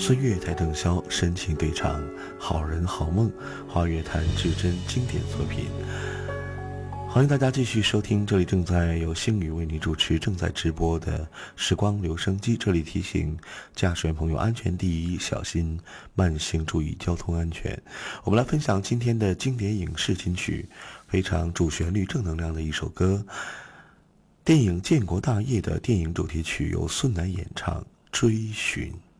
孙越、台正宵深情对唱《好人好梦》，华语乐坛至真经典作品。欢迎大家继续收听，这里正在由星宇为你主持，正在直播的时光留声机。这里提醒驾驶员朋友安全第一，小心慢行，注意交通安全。我们来分享今天的经典影视金曲，非常主旋律正能量的一首歌，电影《建国大业》的电影主题曲由孙楠演唱《追寻》。